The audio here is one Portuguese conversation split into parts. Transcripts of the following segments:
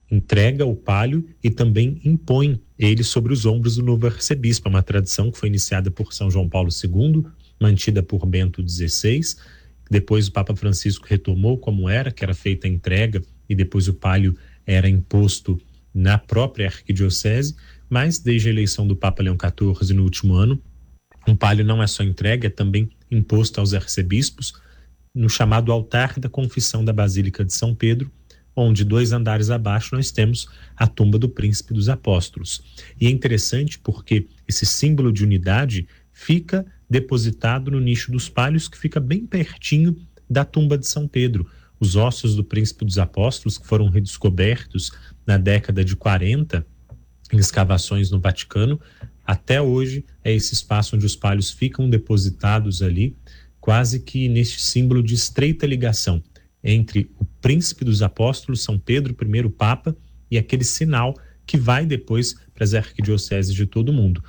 entrega o palio e também impõe ele sobre os ombros do novo arcebispo. É uma tradição que foi iniciada por São João Paulo II, mantida por Bento XVI. Depois o Papa Francisco retomou como era, que era feita a entrega e depois o palio era imposto na própria arquidiocese, mas desde a eleição do Papa Leão XIV no último ano, o palio não é só entregue, é também imposto aos arcebispos no chamado altar da confissão da Basílica de São Pedro, onde 2 andares abaixo nós temos a tumba do Príncipe dos Apóstolos. E é interessante porque esse símbolo de unidade fica depositado no nicho dos palhos, que fica bem pertinho da tumba de São Pedro. Os ossos do Príncipe dos Apóstolos, que foram redescobertos na década de 40 em escavações no Vaticano, até hoje é esse espaço onde os palhos ficam depositados ali, quase que neste símbolo de estreita ligação entre o Príncipe dos Apóstolos, São Pedro, primeiro Papa, e aquele sinal que vai depois para as arquidioceses de todo o mundo.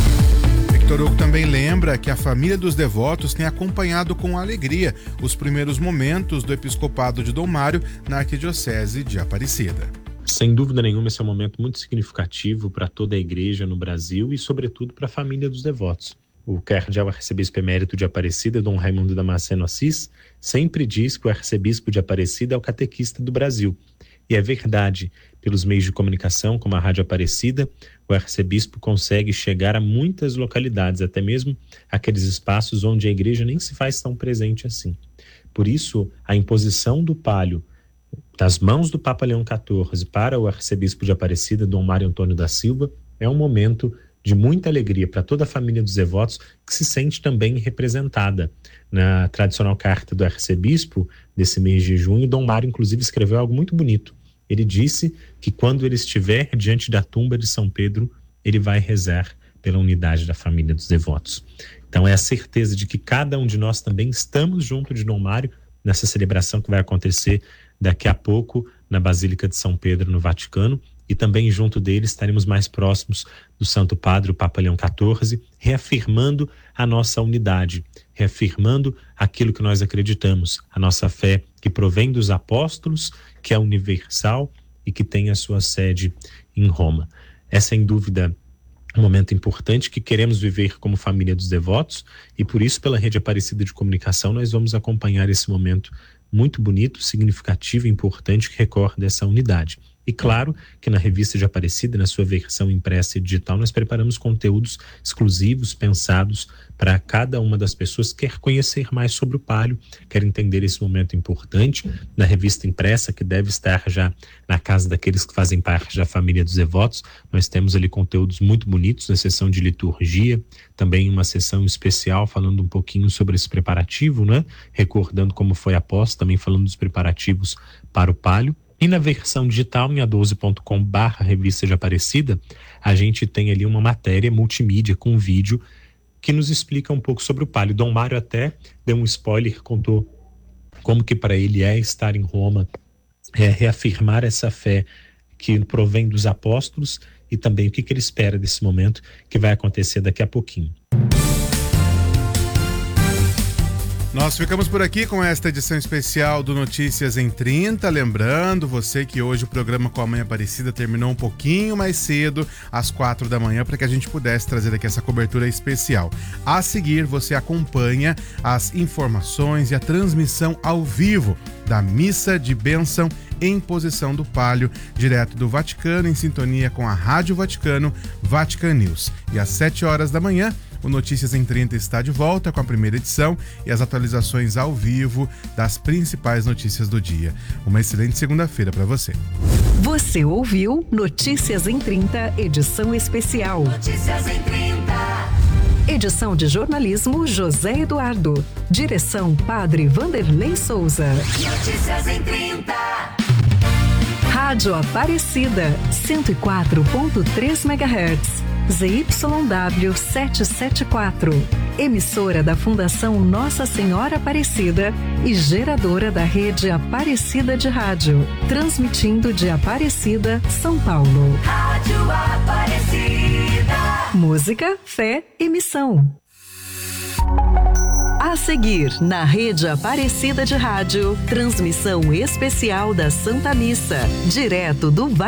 Victor Hugo também lembra que a família dos devotos tem acompanhado com alegria os primeiros momentos do episcopado de Dom Mário na arquidiocese de Aparecida. Sem dúvida nenhuma, esse é um momento muito significativo para toda a igreja no Brasil e, sobretudo, para a família dos devotos. O cardeal arcebispo emérito de Aparecida, Dom Raimundo Damasceno Assis, sempre diz que o arcebispo de Aparecida é o catequista do Brasil. E é verdade, pelos meios de comunicação, como a Rádio Aparecida, o arcebispo consegue chegar a muitas localidades, até mesmo aqueles espaços onde a igreja nem se faz tão presente assim. Por isso, a imposição do palio das mãos do Papa Leão XIV para o arcebispo de Aparecida, Dom Mário Antônio da Silva, é um momento de muita alegria para toda a família dos devotos, que se sente também representada. Na tradicional carta do arcebispo desse mês de junho, Dom Mário inclusive escreveu algo muito bonito. Ele disse que quando ele estiver diante da tumba de São Pedro, ele vai rezar pela unidade da família dos devotos. Então é a certeza de que cada um de nós também estamos junto de Dom Mário nessa celebração que vai acontecer daqui a pouco na Basílica de São Pedro, no Vaticano, e também junto dele estaremos mais próximos do Santo Padre, o Papa Leão XIV, reafirmando a nossa unidade, reafirmando aquilo que nós acreditamos, a nossa fé que provém dos apóstolos, que é universal e que tem a sua sede em Roma. É sem dúvida um momento importante que queremos viver como família dos devotos e por isso pela Rede Aparecida de Comunicação nós vamos acompanhar esse momento muito bonito, significativo e importante que recorda essa unidade. E claro que na Revista de Aparecida, na sua versão impressa e digital, nós preparamos conteúdos exclusivos, pensados para cada uma das pessoas que quer conhecer mais sobre o palio, quer entender esse momento importante. Na revista impressa, que deve estar já na casa daqueles que fazem parte da família dos devotos, nós temos ali conteúdos muito bonitos na seção de liturgia, também uma sessão especial falando um pouquinho sobre esse preparativo, né? Recordando como foi a posse, também falando dos preparativos para o palio. E na versão digital, em a12.com/revista de Aparecida, a gente tem ali uma matéria multimídia com vídeo que nos explica um pouco sobre o palio. Dom Mário até deu um spoiler, contou como que para ele é estar em Roma, reafirmar essa fé que provém dos apóstolos e também o que ele espera desse momento que vai acontecer daqui a pouquinho. Nós ficamos por aqui com esta edição especial do Notícias em 30. Lembrando você que hoje o programa com a Mãe Aparecida terminou um pouquinho mais cedo, às 4 da manhã, para que a gente pudesse trazer aqui essa cobertura especial. A seguir, você acompanha as informações e a transmissão ao vivo da missa de bênção e imposição do palio, direto do Vaticano, em sintonia com a Rádio Vaticano, Vatican News. E às 7 horas da manhã, o Notícias em 30 está de volta com a primeira edição e as atualizações ao vivo das principais notícias do dia. Uma excelente segunda-feira para você. Você ouviu Notícias em 30, edição especial. Notícias em 30. Edição de jornalismo José Eduardo. Direção Padre Vanderlei Souza. Notícias em 30. Rádio Aparecida, 104.3 MHz. ZYW 774, emissora da Fundação Nossa Senhora Aparecida e geradora da rede Aparecida de Rádio, transmitindo de Aparecida, São Paulo. Rádio Aparecida. Música, fé e missão. A seguir, na rede Aparecida de Rádio, transmissão especial da Santa Missa, direto do